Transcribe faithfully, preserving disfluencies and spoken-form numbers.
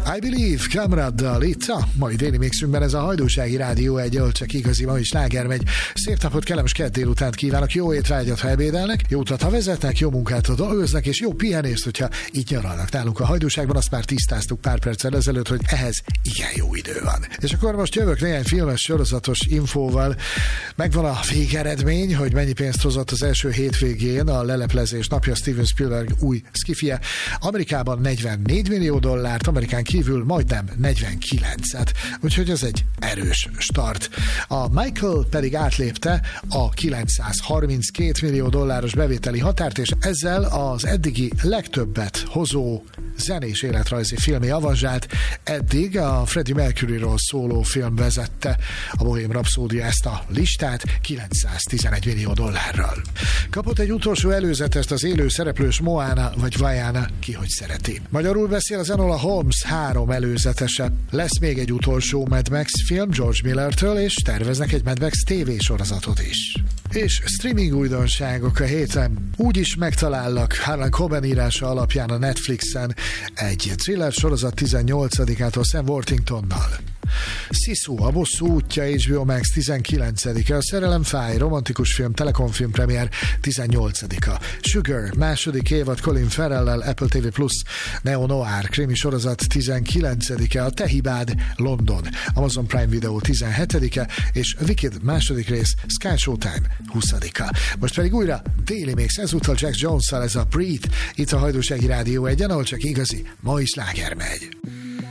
I Believe Kamraddal itt a mai déli mixünkben, ez a Hajdúsági Rádió egy csak igazi mai sláger megy. Szép napot, kellemes kedd délutánt kívánok, jó étvágyat, ha ebédelnek, jó utat, ha vezetnek, jó munkát, ha dolgoznak, és jó pihenést, hogyha itt nyaralnak nálunk a Hajdúságban. Azt már tisztáztuk pár perccel ezelőtt, hogy ehhez igen jó idő van. És akkor most jövök néhány filmes sorozatos infóval. Megvan a végeredmény, hogy mennyi pénzt hozott az első hétvégén a leleplezés napja Steven Spielberg új szkifije. Amerikában negyvennégy millió dollárt, Amerikán kívül majdnem negyvenkilencet, úgyhogy ez egy erős start. A Michael pedig átlépte a kilencszázharminckét millió dolláros bevételi határt, és ezzel az eddigi legtöbbet hozó zenés életrajzi filmi avanzsát. Eddig a Freddie Mercuryról szóló film vezette a Bohém Rhapsody ezt a listát kilencszáztizenegy millió dollárral. Kapott egy utolsó előzetest az élő szereplős Moana vagy Vaiana, ki hogy szereti. Magyarul beszél az Enola Holmes három előzetese. Lesz még egy utolsó Mad Max film George Millertől, és terveznek egy Mad Max tévésorozatot is. És streaming újdonságok a héten. Úgy is megtalállak Harlan Coben írása alapján a Netflixen egy thriller sorozat tizennyolcadikától Sam Worthingtonnal. Sisu, a bosszú útja, há bé o Max tizenkilencedike, a Szerelem fáj, romantikus film, telekomfilm premier tizennyolcadika. Sugar, második évad Colin Farrell-lel, Apple té vé Plus, Neo Noir, krimi sorozat tizenkilencedike, a Te hibád, London, Amazon Prime Video tizenhetedike, és Wicked második rész, Sky Showtime huszadika. Most pedig újra Daily Mix, ezúttal Jack Jones-szal, ez a Breathe, itt a Hajdúsági Rádió egyen, ahol csak igazi mai sláger megy.